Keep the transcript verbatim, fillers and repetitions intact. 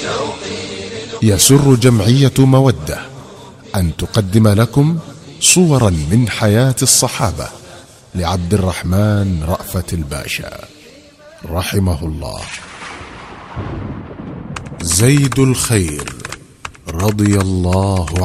يسر جمعية مودة أن تقدم لكم صورا من حياة الصحابة لعبد الرحمن رأفت الباشا رحمه الله. زيد الخير رضي الله